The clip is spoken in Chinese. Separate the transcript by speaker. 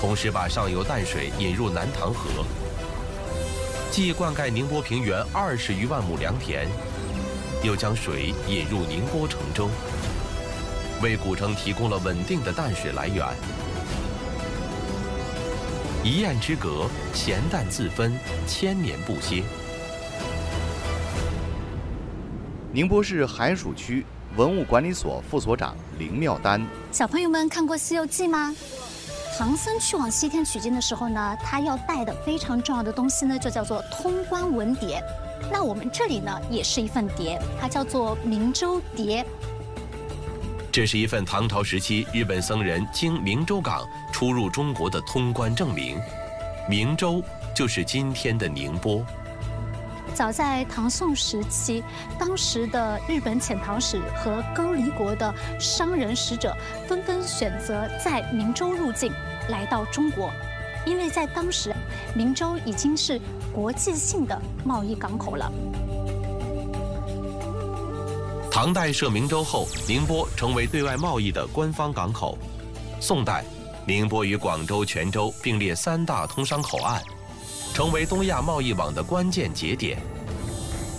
Speaker 1: 同时把上游淡水引入南塘河，既灌溉宁波平原20余万亩良田，又将水引入宁波城中，为古城提供了稳定的淡水来源。一岸之隔，咸淡自分，千年不歇。
Speaker 2: 宁波市寒暑区文物管理所副所长林妙丹：
Speaker 3: 小朋友们看过《西游记》吗？唐僧去往西天取经的时候呢，他要带的非常重要的东西呢，就叫做通关文牒。那我们这里呢，也是一份牒，它叫做明州牒。
Speaker 1: 这是一份唐朝时期日本僧人经明州港出入中国的通关证明。明州就是今天的宁波。
Speaker 3: 早在唐宋时期，当时的日本遣唐使和高丽国的商人使者纷纷选择在明州入境，来到中国，因为在当时，明州已经是国际性的贸易港口了。
Speaker 1: 唐代设明州后，宁波成为对外贸易的官方港口。宋代，宁波与广州、泉州并列3大通商口岸，成为东亚贸易网的关键节点。